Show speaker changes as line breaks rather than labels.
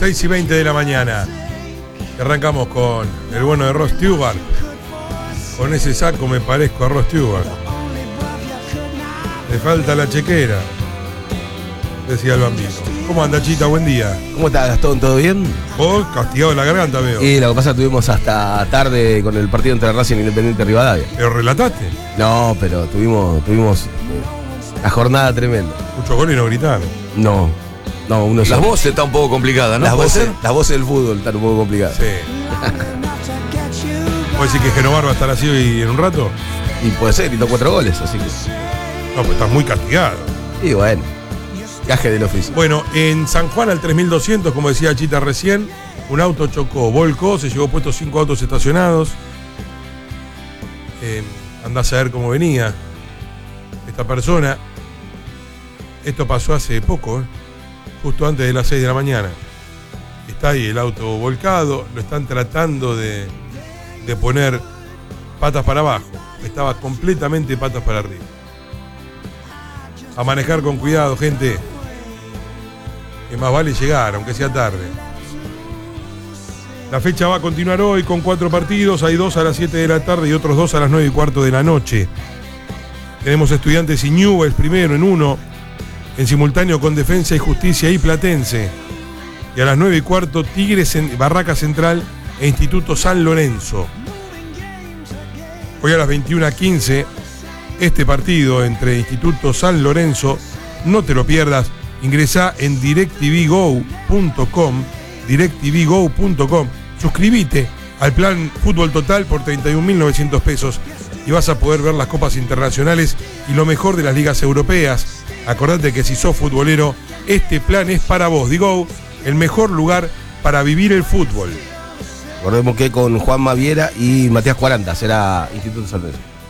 6:20 de la mañana. Arrancamos con el bueno de Rod Stewart. Con ese saco me parezco a Rod Stewart. Le falta la chequera, decía el bambino. ¿Cómo anda, Chita? Buen día.
¿Cómo estás, Gastón? ¿Todo bien?
Vos, castigado en la garganta, veo.
Y lo que pasa, tuvimos hasta tarde con el partido entre Racing e Independiente Rivadavia.
¿Pero relataste?
No, pero tuvimos la jornada tremenda.
Muchos goles y no gritaron.
No, uno
Las
solo.
voces están un poco complicadas, ¿no?
Las
¿Puede
voces,
ser?
las voces del fútbol están un poco complicadas.
Sí. ¿Puedes decir que Genomar va a estar así hoy en un rato?
Y puede ser, hizo 4 goles, así que.
No, pues estás muy castigado.
Y bueno, gaje del oficio.
Bueno, en San Juan al 3200, como decía Chita recién, un auto chocó, volcó, se llevó puestos 5 autos estacionados. Andás a ver cómo venía esta persona. Esto pasó hace poco, justo antes de las 6 de la mañana. Está ahí el auto volcado, lo están tratando de poner patas para abajo. Estaba completamente patas para arriba. A manejar con cuidado, gente. Que más vale llegar, aunque sea tarde. La fecha va a continuar hoy con 4 partidos. Hay 2 a las 7 de la tarde y otros 2 a las 9:15 de la noche. Tenemos Estudiantes y Newell's primero en 1. En simultáneo con Defensa y Justicia y Platense. Y a las 9:15 Tigres en Barraca Central e Instituto San Lorenzo. Hoy a las 21:15 este partido entre Instituto San Lorenzo, no te lo pierdas. Ingresá en directvgo.com, suscribite al plan Fútbol Total por 31.900 pesos y vas a poder ver las copas internacionales y lo mejor de las ligas europeas. Acordate que si sos futbolero, este plan es para vos. Digo, el mejor lugar para vivir el fútbol.
Recordemos que con Juan Maviera y Matías Cuaranta será Instituto San Lorenzo.